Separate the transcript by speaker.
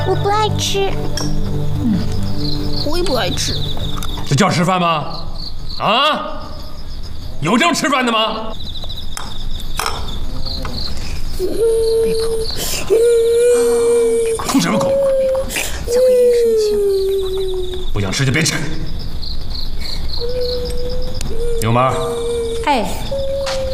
Speaker 1: 我不爱吃。
Speaker 2: 我也不爱吃。
Speaker 3: 这叫吃饭吗？啊？有这样吃饭的吗？
Speaker 2: 别哭，
Speaker 3: 哭什么哭？
Speaker 2: 小鬼爷生气了。
Speaker 3: 不想吃就别吃。牛妈，
Speaker 4: 哎。